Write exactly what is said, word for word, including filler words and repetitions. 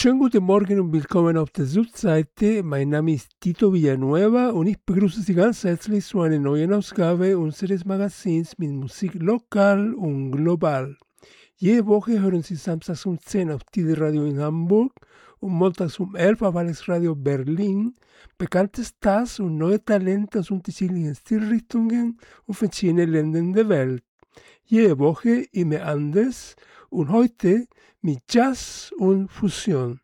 Schönen guten Morgen und willkommen auf der Südseite. Mein Name ist Tito Villanueva und ich begrüße Sie ganz herzlich zu einer neuen Ausgabe unseres Magazins mit Musik lokal und global. Jede Woche hören Sie samstags um zehn auf T D Radio in Hamburg und montags um elf auf Alex Radio Berlin bekannte Stars und neue Talente aus unterschiedlichen Stilrichtungen und verschiedenen Ländern der Welt. Jede Woche immer anders und heute mit Jazz und Fusion.